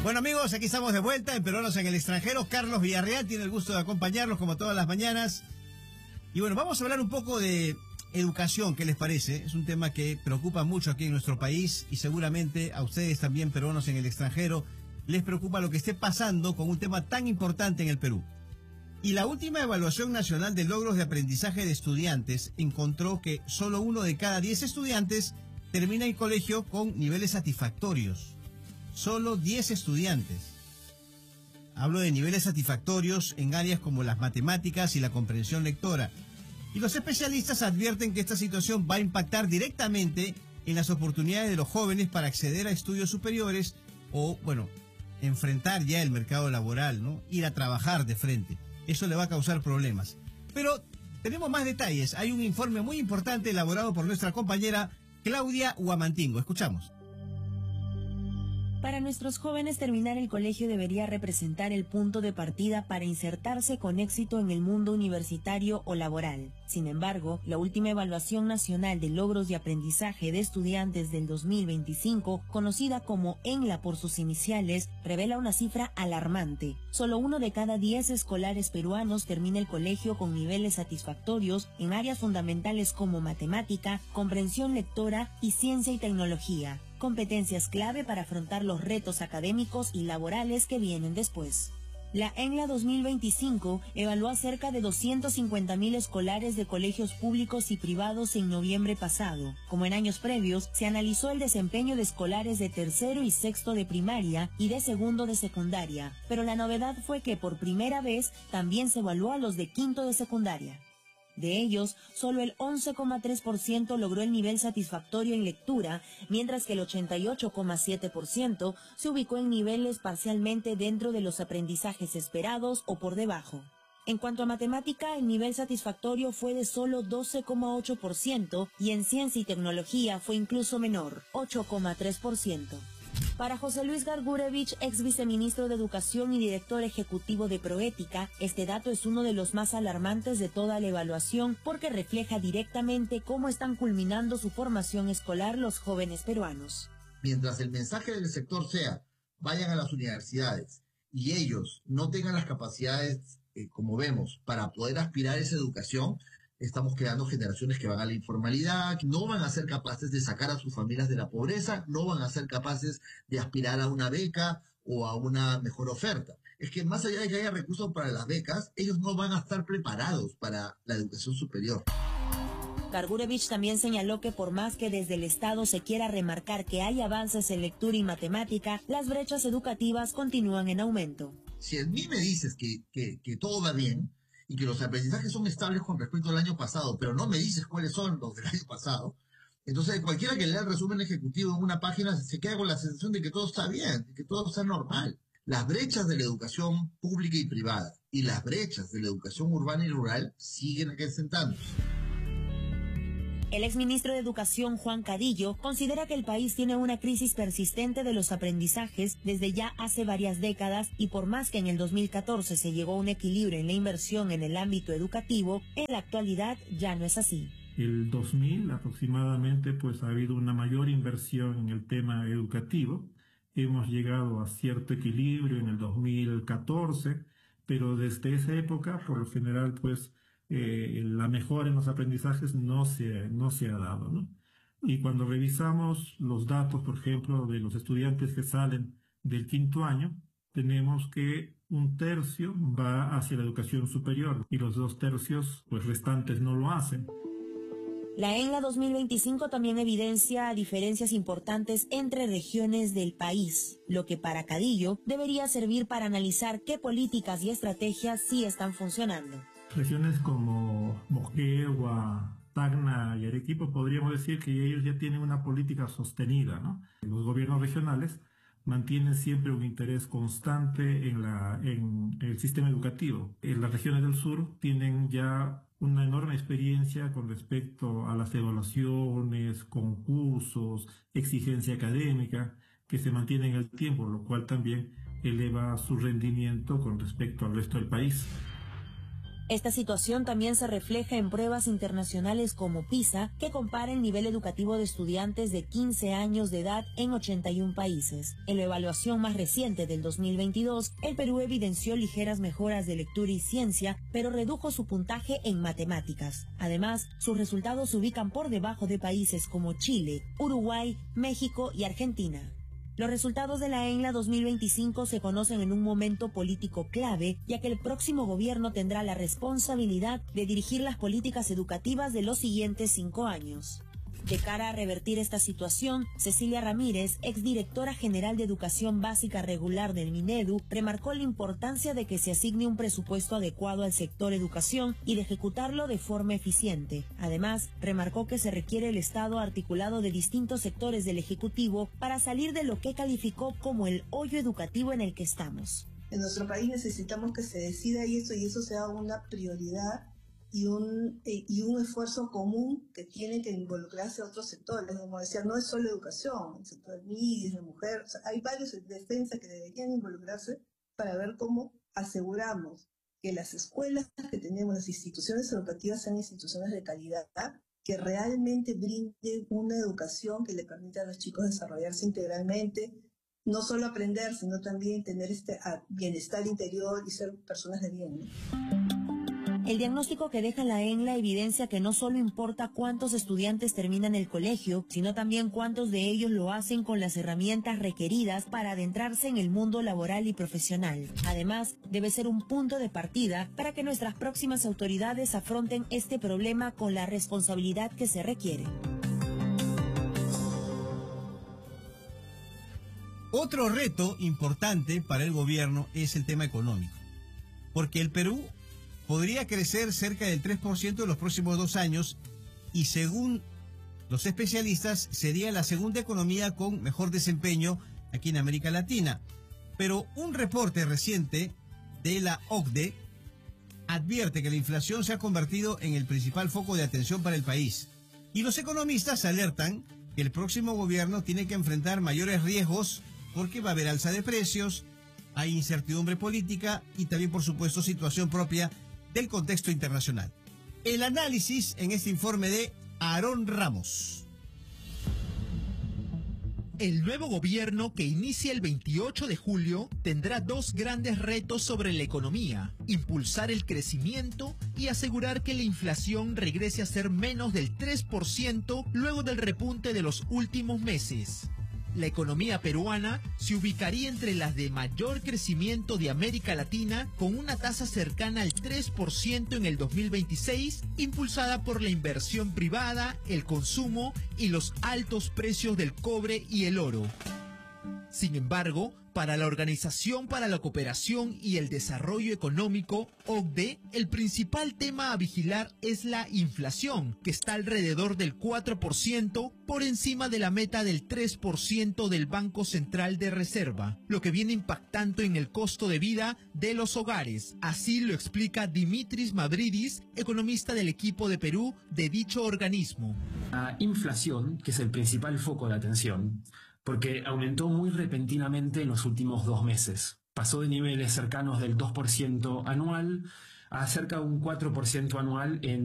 Bueno amigos, aquí estamos de vuelta en Peruanos en el Extranjero. Carlos Villarreal tiene el gusto de acompañarlos como todas las mañanas. Y bueno, vamos a hablar un poco de educación, ¿qué les parece? Es un tema que preocupa mucho aquí en nuestro país y seguramente a ustedes también, peruanos en el extranjero, les preocupa lo que esté pasando con un tema tan importante en el Perú. Y la última evaluación nacional de logros de aprendizaje de estudiantes encontró que solo 1 de cada 10 estudiantes termina el colegio con niveles satisfactorios. Solo 10 estudiantes. Hablo de niveles satisfactorios en áreas como las matemáticas y la comprensión lectora. Y los especialistas advierten que esta situación va a impactar directamente en las oportunidades de los jóvenes para acceder a estudios superiores o, bueno, enfrentar ya el mercado laboral, ¿no? Ir a trabajar de frente. Eso le va a causar problemas. Pero tenemos más detalles. Hay un informe muy importante elaborado por nuestra compañera Claudia Huamantingo. Escuchamos. Para nuestros jóvenes, terminar el colegio debería representar el punto de partida para insertarse con éxito en el mundo universitario o laboral. Sin embargo, la última evaluación nacional de logros de aprendizaje de estudiantes del 2025, conocida como ENLA por sus iniciales, revela una cifra alarmante. Solo 1 de cada 10 escolares peruanos termina el colegio con niveles satisfactorios en áreas fundamentales como matemática, comprensión lectora y ciencia y tecnología. Competencias clave para afrontar los retos académicos y laborales que vienen después. La ENLA 2025 evaluó a cerca de 250.000 escolares de colegios públicos y privados en noviembre pasado. Como en años previos, se analizó el desempeño de escolares de tercero y sexto de primaria y de segundo de secundaria, pero la novedad fue que por primera vez también se evaluó a los de quinto de secundaria. De ellos, solo el 11,3% logró el nivel satisfactorio en lectura, mientras que el 88,7% se ubicó en niveles parcialmente dentro de los aprendizajes esperados o por debajo. En cuanto a matemática, el nivel satisfactorio fue de solo 12,8% y en ciencia y tecnología fue incluso menor, 8,3%. Para José Luis Gargurevich, ex viceministro de Educación y director ejecutivo de Proética, este dato es uno de los más alarmantes de toda la evaluación porque refleja directamente cómo están culminando su formación escolar los jóvenes peruanos. Mientras el mensaje del sector sea, vayan a las universidades y ellos no tengan las capacidades, como vemos, para poder aspirar a esa educación, estamos creando generaciones que van a la informalidad, que no van a ser capaces de sacar a sus familias de la pobreza, no van a ser capaces de aspirar a una beca o a una mejor oferta. Es que más allá de que haya recursos para las becas, ellos no van a estar preparados para la educación superior. Gargurevich también señaló que por más que desde el Estado se quiera remarcar que hay avances en lectura y matemática, las brechas educativas continúan en aumento. Si a mí me dices que todo va bien, y que los aprendizajes son estables con respecto al año pasado, pero no me dices cuáles son los del año pasado, entonces cualquiera que lea el resumen ejecutivo en una página se queda con la sensación de que todo está bien, de que todo está normal. Las brechas de la educación pública y privada y las brechas de la educación urbana y rural siguen acrecentándose. El exministro de Educación, Juan Cadillo, considera que el país tiene una crisis persistente de los aprendizajes desde ya hace varias décadas y por más que en el 2014 se llegó a un equilibrio en la inversión en el ámbito educativo, en la actualidad ya no es así. El 2000 aproximadamente pues ha habido una mayor inversión en el tema educativo. Hemos llegado a cierto equilibrio en el 2014, pero desde esa época por lo general pues la mejora en los aprendizajes no se ha dado, ¿no? Y cuando revisamos los datos, por ejemplo, de los estudiantes que salen del quinto año, tenemos que 1/3 va hacia la educación superior y los 2/3 pues restantes no lo hacen. La ENLA 2025 también evidencia diferencias importantes entre regiones del país, lo que para Cadillo debería servir para analizar qué políticas y estrategias sí están funcionando. Regiones como Moquegua, Tacna y Arequipa podríamos decir que ellos ya tienen una política sostenida, ¿no? Los gobiernos regionales mantienen siempre un interés constante en el sistema educativo. En las regiones del sur tienen ya una enorme experiencia con respecto a las evaluaciones, concursos, exigencia académica, que se mantienen en el tiempo, lo cual también eleva su rendimiento con respecto al resto del país. Esta situación también se refleja en pruebas internacionales como PISA, que compara el nivel educativo de estudiantes de 15 años de edad en 81 países. En la evaluación más reciente del 2022, el Perú evidenció ligeras mejoras de lectura y ciencia, pero redujo su puntaje en matemáticas. Además, sus resultados se ubican por debajo de países como Chile, Uruguay, México y Argentina. Los resultados de la ENLA 2025 se conocen en un momento político clave, ya que el próximo gobierno tendrá la responsabilidad de dirigir las políticas educativas de los siguientes 5 años. De cara a revertir esta situación, Cecilia Ramírez, exdirectora general de Educación Básica Regular del Minedu, remarcó la importancia de que se asigne un presupuesto adecuado al sector educación y de ejecutarlo de forma eficiente. Además, remarcó que se requiere el Estado articulado de distintos sectores del Ejecutivo para salir de lo que calificó como el hoyo educativo en el que estamos. En nuestro país necesitamos que se decida y eso sea una prioridad y un esfuerzo común que tiene que involucrarse a otros sectores. Como decía, no es solo educación, el sector de MIDIS, de mujer, o sea, hay varios defensas que deberían involucrarse para ver cómo aseguramos que las escuelas que tenemos, las instituciones educativas, sean instituciones de calidad, que realmente brinden una educación que le permita a los chicos desarrollarse integralmente, no solo aprender, sino también tener bienestar interior y ser personas de bien, ¿no? El diagnóstico que deja la ENLA evidencia que no solo importa cuántos estudiantes terminan el colegio, sino también cuántos de ellos lo hacen con las herramientas requeridas para adentrarse en el mundo laboral y profesional. Además, debe ser un punto de partida para que nuestras próximas autoridades afronten este problema con la responsabilidad que se requiere. Otro reto importante para el gobierno es el tema económico, porque el Perú podría crecer cerca del 3% en los próximos 2 años y, según los especialistas, sería la segunda economía con mejor desempeño aquí en América Latina. Pero un reporte reciente de la OCDE advierte que la inflación se ha convertido en el principal foco de atención para el país. Y los economistas alertan que el próximo gobierno tiene que enfrentar mayores riesgos porque va a haber alza de precios, hay incertidumbre política y también, por supuesto, situación propia del contexto internacional. El análisis en este informe de Aarón Ramos. El nuevo gobierno, que inicia el 28 de julio, tendrá 2 grandes retos sobre la economía: impulsar el crecimiento y asegurar que la inflación regrese a ser menos del 3% luego del repunte de los últimos meses. La economía peruana se ubicaría entre las de mayor crecimiento de América Latina, con una tasa cercana al 3% en el 2026, impulsada por la inversión privada, el consumo y los altos precios del cobre y el oro. Sin embargo, para la Organización para la Cooperación y el Desarrollo Económico, OCDE, el principal tema a vigilar es la inflación, que está alrededor del 4%, por encima de la meta del 3% del Banco Central de Reserva, lo que viene impactando en el costo de vida de los hogares. Así lo explica Dimitris Mavridis, economista del equipo de Perú de dicho organismo. La inflación, que es el principal foco de atención, porque aumentó muy repentinamente en los últimos 2 meses. Pasó de niveles cercanos del 2% anual a cerca de un 4% anual en